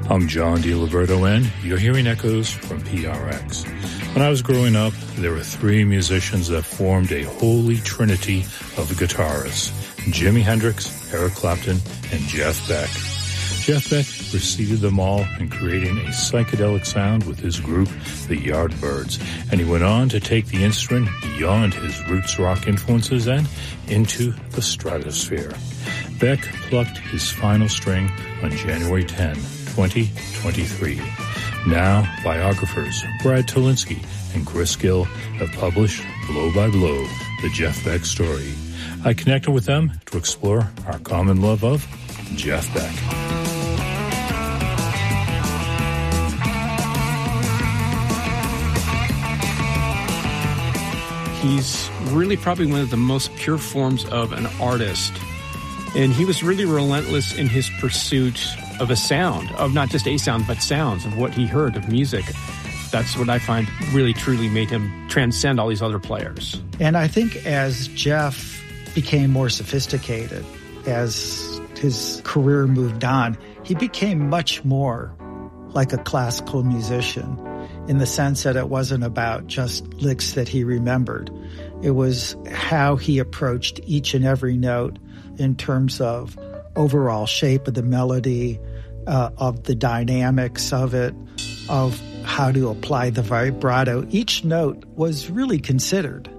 I'm John DiLiberto, and you're hearing echoes from PRX. When I was growing up, there were three musicians that formed a holy trinity of guitarists: Jimi Hendrix, Eric Clapton, and Jeff Beck. Jeff Beck preceded them all in creating a psychedelic sound with his group, the Yardbirds, and he went on to take the instrument beyond his roots rock influences and into the stratosphere. Beck plucked his final string on January 10, 2023. Now, biographers Brad Tolinski and Chris Gill have published Blow by Blow, the Jeff Beck story. I connected with them to explore our common love of Jeff Beck. He's really probably one of the most pure forms of an artist. And he was really relentless in his pursuit of a sound, of not just a sound, but sounds of what he heard of music. That's what I find really truly made him transcend all these other players. And I think as Jeff became more sophisticated, as his career moved on, he became much more like a classical musician, in the sense that it wasn't about just licks that he remembered. It was how he approached each and every note in terms of overall shape of the melody, of the dynamics of it, of how to apply the vibrato. Each note was really considered.